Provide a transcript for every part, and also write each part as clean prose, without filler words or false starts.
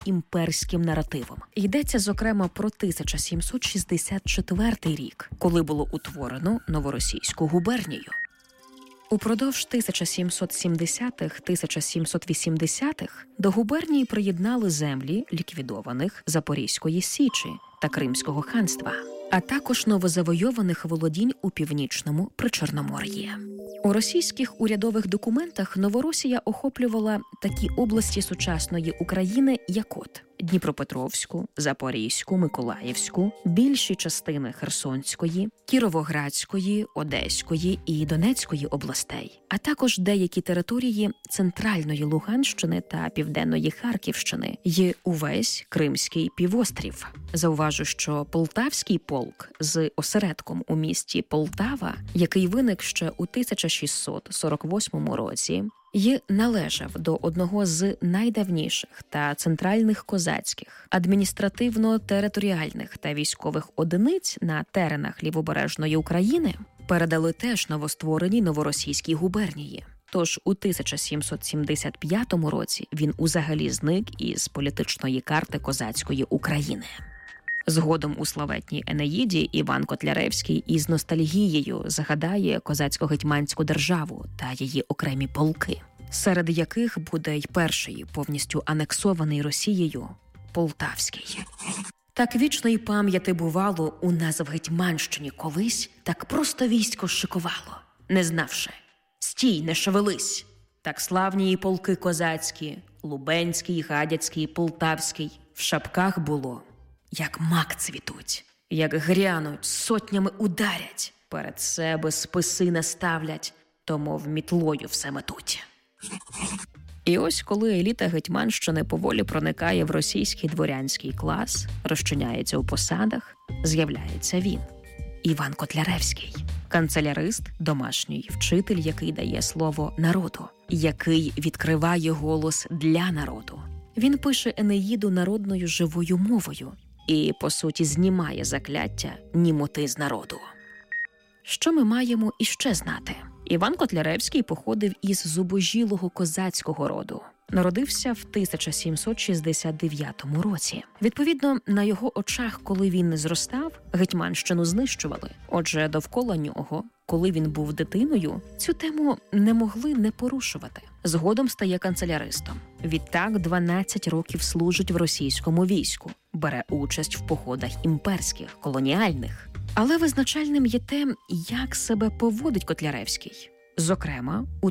імперським наративом. Йдеться, зокрема, про 1764 рік, коли було утворено Новоросійську губернію. Упродовж 1770-1780-х до губернії приєднали землі ліквідованих Запорізької Січі та Кримського ханства, а також новозавойованих володінь у північному Причорномор'ї. У російських урядових документах Новоросія охоплювала такі області сучасної України, як от Дніпропетровську, Запорізьку, Миколаївську, більші частини Херсонської, Кіровоградської, Одеської і Донецької областей, а також деякі території центральної Луганщини та південної Харківщини й увесь Кримський півострів. Зауважу, що Полтавський полк з осередком у місті Полтава, який виник ще у 1648 році, й належав до одного з найдавніших та центральних козацьких, адміністративно-територіальних та військових одиниць на теренах Лівобережної України, передали теж новоствореній Новоросійській губернії. Тож у 1775 році він узагалі зник із політичної карти козацької України. Згодом у славетній Енеїді Іван Котляревський із ностальгією згадає козацько-гетьманську державу та її окремі полки, серед яких буде й перший повністю анексований Росією – Полтавський. Так вічної пам'яти бувало у нас в Гетьманщині колись, так просто військо шикувало, не знавши «Стій, не шевелись!» Так славні і полки козацькі, Лубенський, Гадяцький, Полтавський, в шапках було, як мак цвітуть, як грянуть, сотнями ударять, перед себе списи наставлять, то мов мітлою все метуть. І ось коли еліта Гетьманщини поволі проникає в російський дворянський клас, розчиняється у посадах, з'являється він – Іван Котляревський. Канцелярист, домашній вчитель, який дає слово народу, який відкриває голос для народу. Він пише Енеїду народною живою мовою і, по суті, знімає закляття німоти з народу. Що ми маємо іще знати? Іван Котляревський походив із зубожілого козацького роду. Народився в 1769 році. Відповідно, на його очах, коли він зростав, Гетьманщину знищували. Отже, довкола нього, коли він був дитиною, цю тему не могли не порушувати. Згодом стає канцеляристом. Відтак 12 років служить в російському війську. Бере участь в походах імперських, колоніальних. Але визначальним є те, як себе поводить Котляревський. Зокрема, у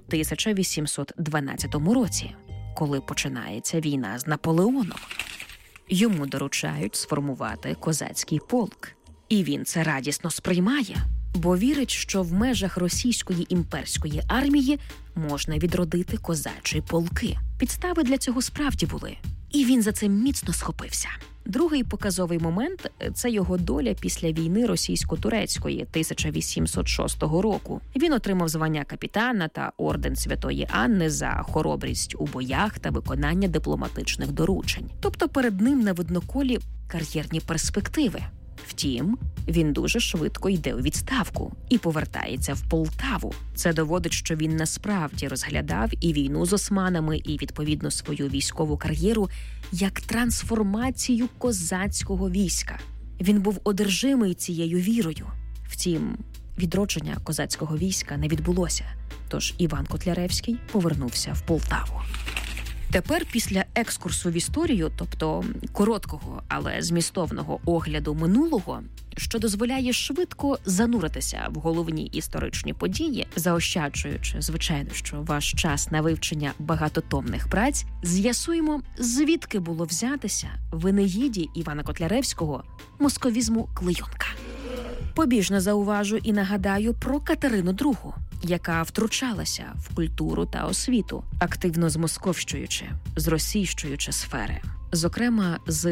1812 році, коли починається війна з Наполеоном. Йому доручають сформувати козацький полк. І він це радісно сприймає, бо вірить, що в межах російської імперської армії можна відродити козачі полки. Підстави для цього справді були. І він за це міцно схопився. Другий показовий момент – це його доля після війни російсько-турецької 1806 року. Він отримав звання капітана та орден Святої Анни за хоробрість у боях та виконання дипломатичних доручень. Тобто перед ним на видноколі кар'єрні перспективи. Втім, він дуже швидко йде у відставку і повертається в Полтаву. Це доводить, що він насправді розглядав і війну з османами, і, відповідно, свою військову кар'єру як трансформацію козацького війська. Він був одержимий цією вірою. Втім, відродження козацького війська не відбулося, тож Іван Котляревський повернувся в Полтаву. Тепер після екскурсу в історію, тобто короткого, але змістовного огляду минулого, що дозволяє швидко зануритися в головні історичні події, заощаджуючи, звичайно, що ваш час на вивчення багатотомних праць, з'ясуємо, звідки було взятися в Енеїді Івана Котляревського московізму клейонка. Побіжно зауважу і нагадаю про Катерину II, яка втручалася в культуру та освіту, активно змосковщуючи, зросійщуючи сфери. Зокрема, з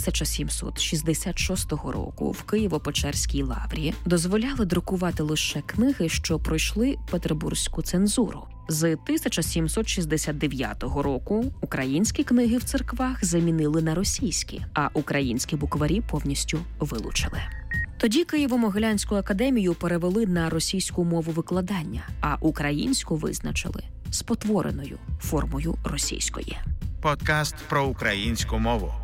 1766 року в Києво-Печерській лаврі дозволяли друкувати лише книги, що пройшли петербурзьку цензуру. З 1769 року українські книги в церквах замінили на російські, а українські букварі повністю вилучили. Тоді Києво-Могилянську академію перевели на російську мову викладання, а українську визначили спотвореною формою російської. Подкаст про українську мову.